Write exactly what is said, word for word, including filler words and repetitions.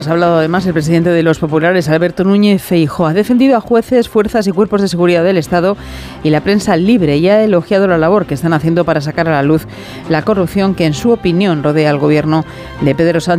Ha hablado además el presidente de los populares, Alberto Núñez Feijóo. Ha defendido a jueces, fuerzas y cuerpos de seguridad del Estado y la prensa libre y ha elogiado la labor que están haciendo para sacar a la luz la corrupción que, en su opinión, rodea al gobierno de Pedro Sánchez.